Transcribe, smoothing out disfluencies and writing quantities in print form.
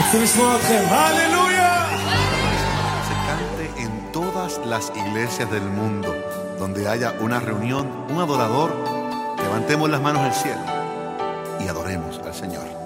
¡Aleluya! Se cante en todas las iglesias del mundo. Donde haya una reunión, un adorador, levantemos las manos al cielo y adoremos al Señor.